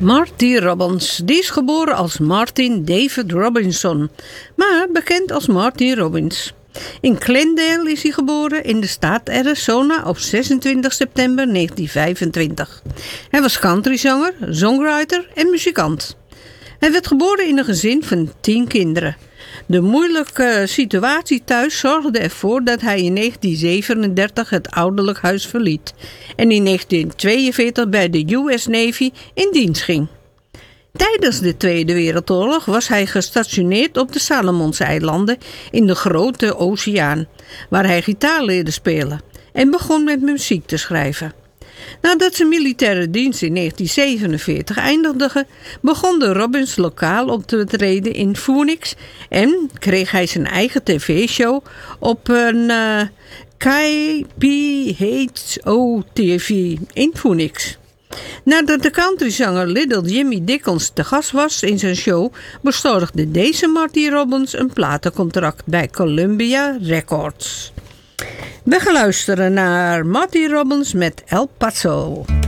Marty Robbins, die is geboren als Martin David Robinson, maar bekend als Marty Robbins. In Glendale is hij geboren in de staat Arizona op 26 september 1925. Hij was countryzanger, songwriter en muzikant. Hij werd geboren in een gezin van 10 kinderen. De moeilijke situatie thuis zorgde ervoor dat hij in 1937 het ouderlijk huis verliet en in 1942 bij de US Navy in dienst ging. Tijdens de Tweede Wereldoorlog was hij gestationeerd op de Salomonseilanden in de Grote Oceaan, waar hij gitaar leerde spelen en begon met muziek te schrijven. Nadat zijn militaire dienst in 1947 eindigde, begon de Robbins lokaal op te treden in Phoenix en kreeg hij zijn eigen tv-show op een KPHO-TV in Phoenix. Nadat de countryzanger Little Jimmy Dickens te gast was in zijn show, bezorgde deze Marty Robbins een platencontract bij Columbia Records. We gaan luisteren naar Marty Robbins met El Paso.